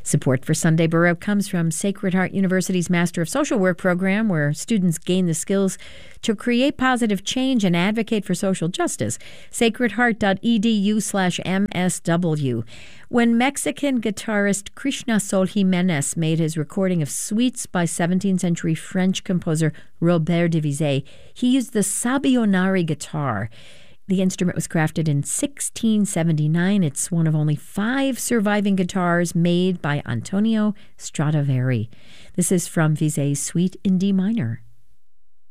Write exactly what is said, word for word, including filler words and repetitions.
Support for Sunday Baroque comes from Sacred Heart University's Master of Social Work program, where students gain the skills to create positive change and advocate for social justice. sacredheart.edu slash MSW. When Mexican guitarist Krishna Sol Jimenez made his recording of suites by seventeenth century French composer Robert Divisé, he used the Sabionari guitar. The instrument was crafted in sixteen seventy-nine. It's one of only five surviving guitars made by Antonio Stradivari. This is from Visé's Suite in D minor.